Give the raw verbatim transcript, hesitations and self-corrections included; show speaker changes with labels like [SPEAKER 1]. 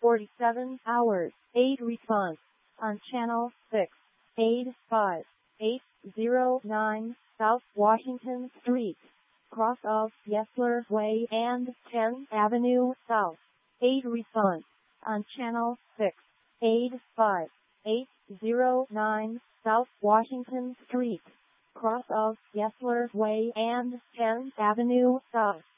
[SPEAKER 1] forty-seven hours, aid response on Channel six. Aid five eight zero nine South Washington Street, cross of Yesler Way and tenth Avenue South. Aid response on Channel six. Aid five eight zero nine South Washington Street, cross of Yesler Way and tenth Avenue South.